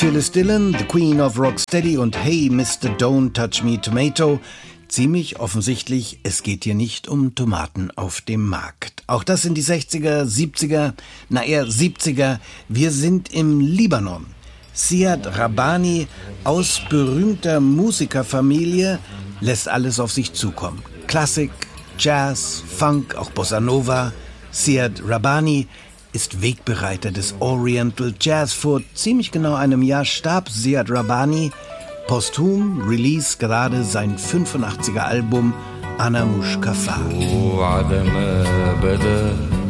Phyllis Dillon, The Queen of Rocksteady und Hey Mr. Don't Touch Me Tomato. Ziemlich offensichtlich, es geht hier nicht um Tomaten auf dem Markt. Auch das sind die 60er, 70er, eher 70er. Wir sind im Libanon. Ziad Rabbani aus berühmter Musikerfamilie lässt alles auf sich zukommen. Klassik, Jazz, Funk, auch Bossa Nova. Ziad Rabbani ist Wegbereiter des Oriental Jazz. Vor ziemlich genau einem Jahr starb Ziad Rabbani. Posthum release gerade sein 85er Album Ana Mush Kafar.